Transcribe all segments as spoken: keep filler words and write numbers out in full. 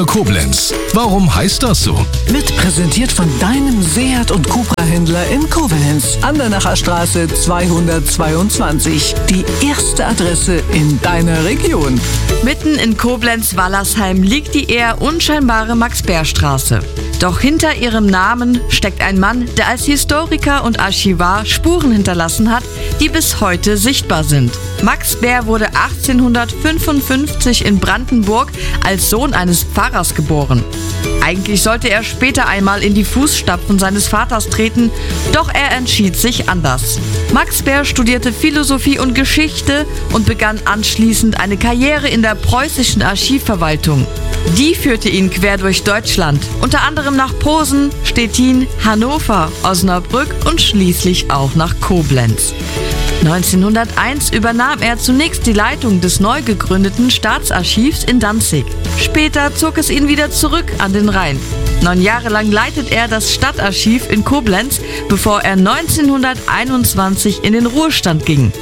Koblenz. Warum heißt das so? Wird präsentiert von deinem Seat und Cupra-Händler in Koblenz. Andernacher Straße zweihundertzweiundzwanzig. Die erste Adresse in deiner Region. Mitten in Koblenz-Wallersheim liegt die eher unscheinbare Max-Beer-Straße. Doch hinter ihrem Namen steckt ein Mann, der als Historiker und Archivar Spuren hinterlassen hat, die bis heute sichtbar sind. Max Beer wurde achtzehnhundertfünfundfünfzig in Brandenburg als Sohn eines Pfarrers geboren. Eigentlich sollte er später einmal in die Fußstapfen seines Vaters treten, doch er entschied sich anders. Max Beer studierte Philosophie und Geschichte und begann anschließend eine Karriere in der preußischen Archivverwaltung. Die führte ihn quer durch Deutschland, unter anderem nach Posen, Stettin, Hannover, Osnabrück und schließlich auch nach Koblenz. neunzehnhunderteins übernahm er zunächst die Leitung des neu gegründeten Staatsarchivs in Danzig. Später zog es ihn wieder zurück an den Rhein. Neun Jahre lang leitet er das Stadtarchiv in Koblenz, bevor er neunzehnhunderteinundzwanzig in den Ruhestand ging.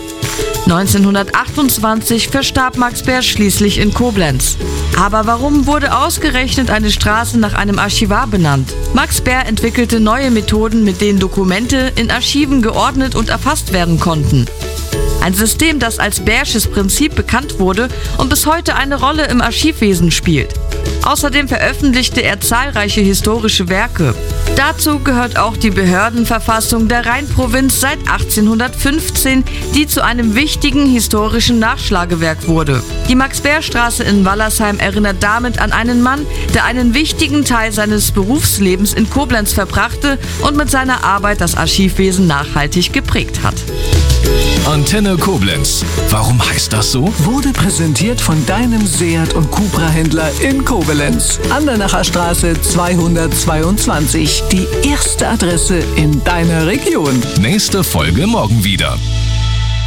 neunzehnhundertachtundzwanzig verstarb Max Beer schließlich in Koblenz. Aber warum wurde ausgerechnet eine Straße nach einem Archivar benannt? Max Beer entwickelte neue Methoden, mit denen Dokumente in Archiven geordnet und erfasst werden konnten. Ein System, das als Beersches Prinzip bekannt wurde und bis heute eine Rolle im Archivwesen spielt. Außerdem veröffentlichte er zahlreiche historische Werke. Dazu gehört auch die Behördenverfassung der Rheinprovinz seit achtzehnhundertfünfzehn, die zu einem wichtigen historischen Nachschlagewerk wurde. Die Max-Beer-Straße in Wallersheim erinnert damit an einen Mann, der einen wichtigen Teil seines Berufslebens in Koblenz verbrachte und mit seiner Arbeit das Archivwesen nachhaltig geprägt hat. Antenne Koblenz. Warum heißt das so? Wurde präsentiert von deinem Seat und Cupra-Händler in Koblenz. Andernacher Straße zweihundertzweiundzwanzig. Die erste Adresse in deiner Region. Nächste Folge morgen wieder.